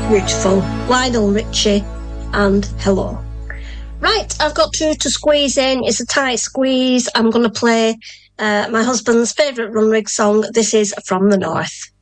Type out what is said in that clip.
Beautiful. Lionel Richie and Hello. Right, I've got two to squeeze in. It's a tight squeeze. I'm going to play my husband's favourite Runrig song. This is From the North.